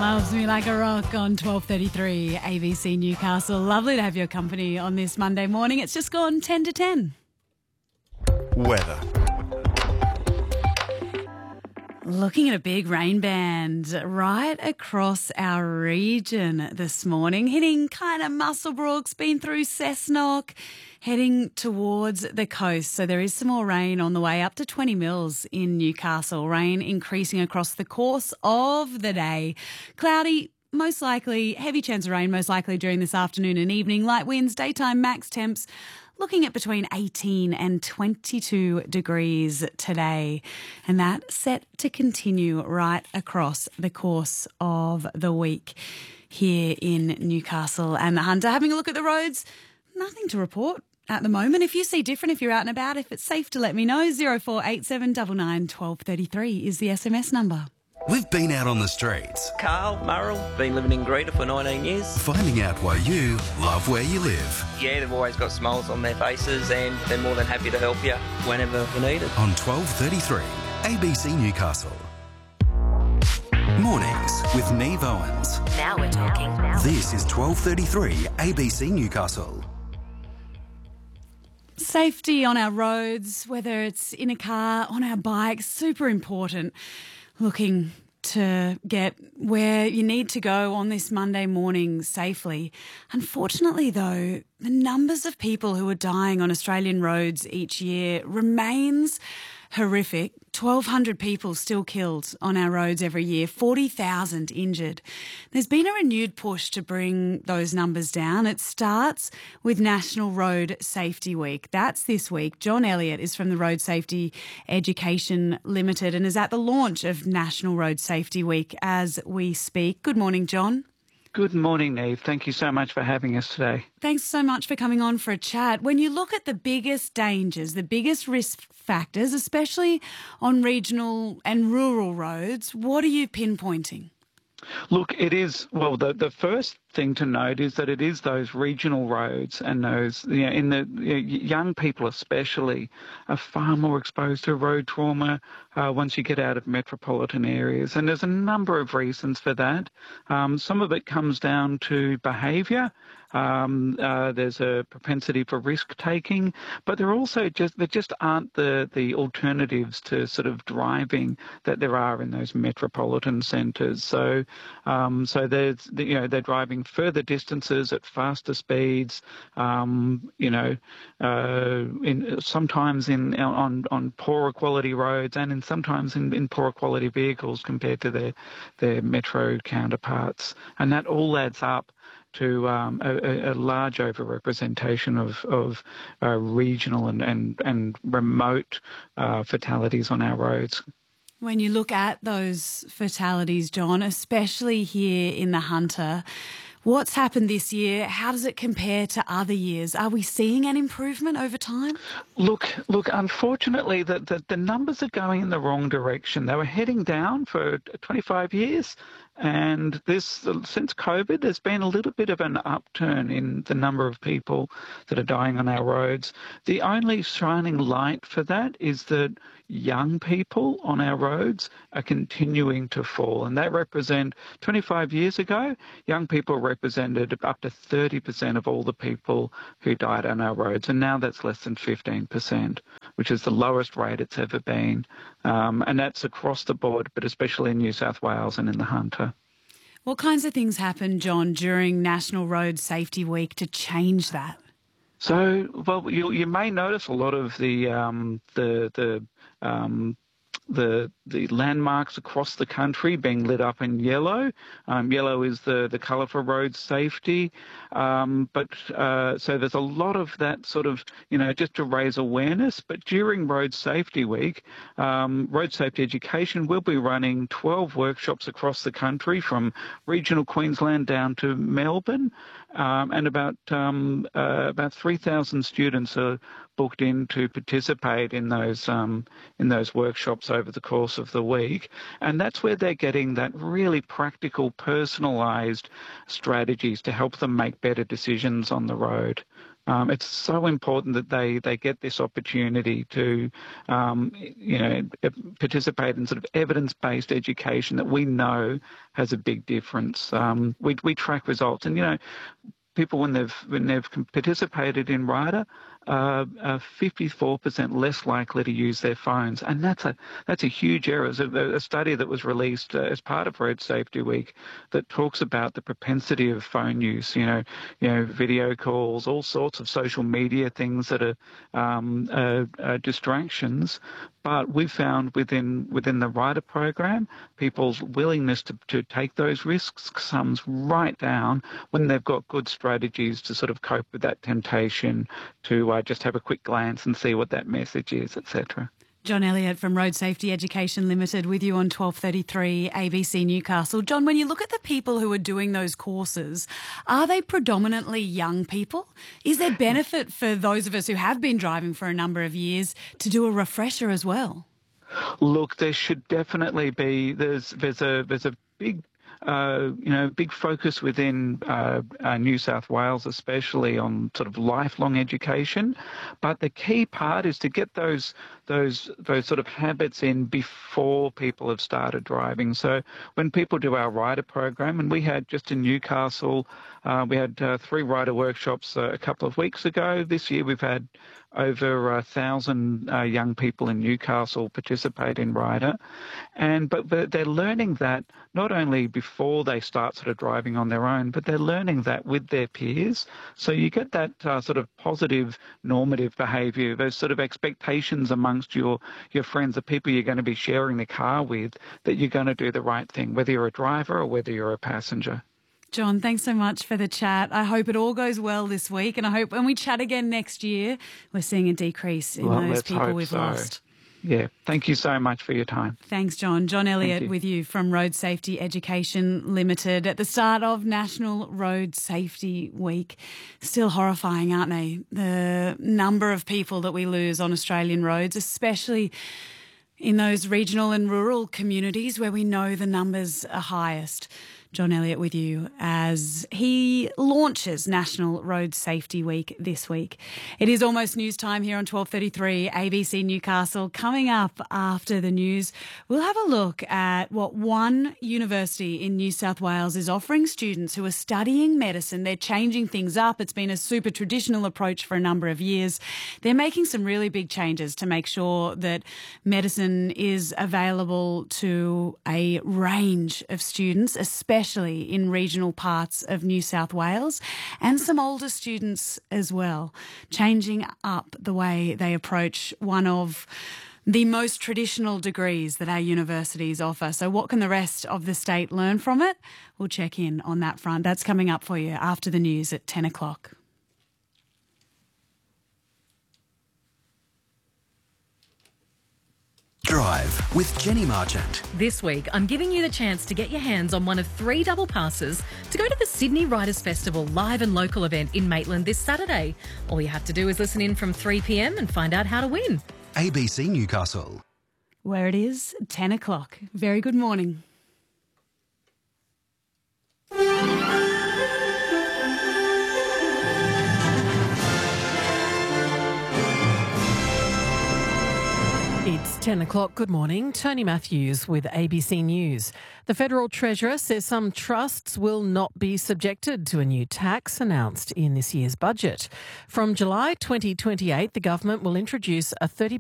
Loves Me Like a Rock on 12:33 ABC Newcastle. Lovely to have your company on this Monday morning. It's just gone 10 to 10. Weather. Looking at a big rain band right across our region this morning, hitting kind of Muswellbrook's, been through Cessnock, heading towards the coast. So there is some more rain on the way, up to 20 mils in Newcastle. Rain increasing across the course of the day. Cloudy, most likely, heavy chance of rain, most likely during this afternoon and evening. Light winds, daytime max temps looking at between 18 and 22 degrees today. And that's set to continue right across the course of the week here in Newcastle and the Hunter. Having a look at the roads, nothing to report at the moment. If you see different, if you're out and about, if it's safe to let me know, 0487 99 1233 is the SMS number. We've been out on the streets. Carl Murrell, been living in Greta for 19 years. Finding out why you love where you live. Yeah, they've always got smiles on their faces and they're more than happy to help you whenever you need it. On 12:33 ABC Newcastle. Mornings with Neve Owens. Now we're talking. This is 12:33 ABC Newcastle. Safety on our roads, whether it's in a car, on our bikes, super important. Looking to get where you need to go on this Monday morning safely. Unfortunately, though, the numbers of people who are dying on Australian roads each year remains horrific. 1,200 people still killed on our roads every year, 40,000 injured. There's been a renewed push to bring those numbers down. It starts with National Road Safety Week. That's this week. John Elliott is from the Road Safety Education Limited and is at the launch of National Road Safety Week as we speak. Good morning, John. Good morning, Neve. Thank you so much for having us today. Thanks so much for coming on for a chat. When you look at the biggest dangers, the biggest risk factors, especially on regional and rural roads, what are you pinpointing? Look, it is, well, the first thing to note is that it is those regional roads and those, young people especially are far more exposed to road trauma once you get out of metropolitan areas. And there's a number of reasons for that. Some of it comes down to behaviour. There's a propensity for risk taking, but there just aren't the alternatives to sort of driving that there are in those metropolitan centres. So they're driving further distances at faster speeds. Sometimes on poorer quality roads and sometimes in poorer quality vehicles compared to their metro counterparts, and that all adds up to a large overrepresentation of regional and remote fatalities on our roads. When you look at those fatalities, John, especially here in the Hunter, what's happened this year? How does it compare to other years? Are we seeing an improvement over time? Look, unfortunately, the numbers are going in the wrong direction. They were heading down for 25 years. And since COVID, there's been a little bit of an upturn in the number of people that are dying on our roads. The only shining light for that is that young people on our roads are continuing to fall. And that 25 years ago, young people represented up to 30% of all the people who died on our roads. And now that's less than 15%, which is the lowest rate it's ever been. And that's across the board, but especially in New South Wales and in the Hunter. What kinds of things happen, John, during National Road Safety Week to change that? So, well, you may notice a lot of the landmarks across the country being lit up in yellow. Yellow is the colour for road safety. So there's a lot of that sort of, just to raise awareness. But during Road Safety Week, Road Safety Education will be running 12 workshops across the country from regional Queensland down to Melbourne. And about 3,000 students are booked in to participate in those workshops over the course of the week. And that's where they're getting that really practical, personalised strategies to help them make better decisions on the road. It's so important that they get this opportunity to, participate in sort of evidence-based education that we know has a big difference. We track results, and people when they've participated in Rider are 54% less likely to use their phones, and that's a huge error. There's a study that was released as part of Road Safety Week that talks about the propensity of phone use. Video calls, all sorts of social media things that are distractions. But we've found within the Rider program, people's willingness to take those risks comes right down when they've got good strategies to sort of cope with that temptation to just have a quick glance and see what that message is, etc. John Elliott from Road Safety Education Limited with you on 12:33 ABC Newcastle. John, when you look at the people who are doing those courses, are they predominantly young people? Is there benefit for those of us who have been driving for a number of years to do a refresher as well? Look, there should definitely be. There's a big big focus within New South Wales, especially on sort of lifelong education. But the key part is to get those sort of habits in before people have started driving. So when people do our Rider program, and we had just in Newcastle, we had 3 Rider workshops a couple of weeks ago. This year we've had over 1,000 young people in Newcastle participate in Rider, but they're learning that not only before they start sort of driving on their own, but they're learning that with their peers. So you get that sort of positive normative behaviour, those sort of expectations amongst your friends, the people you're going to be sharing the car with, that you're going to do the right thing, whether you're a driver or whether you're a passenger. John, thanks so much for the chat. I hope it all goes well this week, and I hope when we chat again next year, we're seeing a decrease in those people we've lost. Yeah, thank you so much for your time. Thanks, John. John Elliott with you from Road Safety Education Limited at the start of National Road Safety Week. Still horrifying, aren't they? The number of people that we lose on Australian roads, especially in those regional and rural communities where we know the numbers are highest. John Elliott with you as he launches National Road Safety Week this week. It is almost news time here on 12:33 ABC Newcastle. Coming up after the news, we'll have a look at what one university in New South Wales is offering students who are studying medicine. They're changing things up. It's been a super traditional approach for a number of years. They're making some really big changes to make sure that medicine is available to a range of students, especially in regional parts of New South Wales, and some older students as well, changing up the way they approach one of the most traditional degrees that our universities offer. So what can the rest of the state learn from it? We'll check in on that front. That's coming up for you after the news at 10 o'clock. Drive with Jenny Marchant. This week, I'm giving you the chance to get your hands on one of 3 double passes to go to the Sydney Riders Festival live and local event in Maitland this Saturday. All you have to do is listen in from 3 p.m. and find out how to win. ABC Newcastle. Where it is, 10 o'clock. Very good morning. It's 10 o'clock. Good morning. Tony Matthews with ABC News. The Federal Treasurer says some trusts will not be subjected to a new tax announced in this year's budget. From July 2028, the government will introduce a 30%